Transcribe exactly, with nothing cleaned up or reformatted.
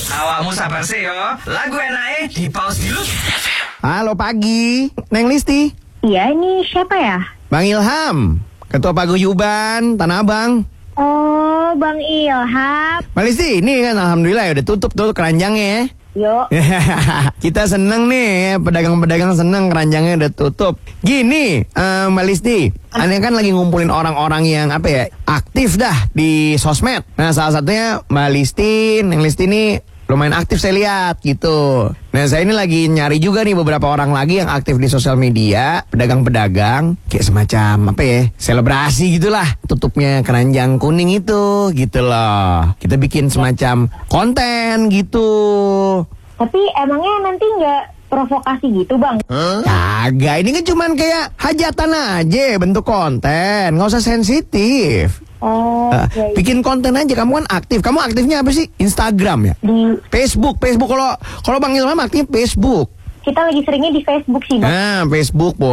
Awakmu sabar sih yo. Lagu enake di pause dulu. Halo pagi, Neng Listi. Iya, ini siapa ya? Bang Ilham, Ketua Paguyuban Tanah Abang. Oh, Bang Ilham. Bang Listi, ini kan alhamdulillah ya udah tutup tuh keranjangnya ya. Yuk. Kita seneng nih, pedagang-pedagang seneng keranjangnya udah tutup. Gini, uh, Mbak Listi, Anda kan lagi ngumpulin orang-orang yang apa ya, aktif dah di sosmed. Nah, salah satunya Mbak Listi, Neng Listi ini lumayan aktif saya lihat gitu. Nah, saya ini lagi nyari juga nih beberapa orang lagi yang aktif di sosial media, pedagang-pedagang, kayak semacam apa ya, selebrasi gitulah. Tutupnya keranjang kuning itu, gitu loh. Kita bikin semacam konten gitu. Tapi emangnya nanti nggak provokasi gitu, Bang? Kagak, ini kan cuman kayak hajatan aja bentuk konten, nggak usah sensitif. Oh, Uh, iya, iya. bikin konten aja, kamu kan aktif. Kamu aktifnya apa sih? Instagram ya? Di Facebook, Facebook kalau kalau Bang Ilham aktif Facebook. kita lagi seringnya di Facebook sih, Bang. Nah, Facebook.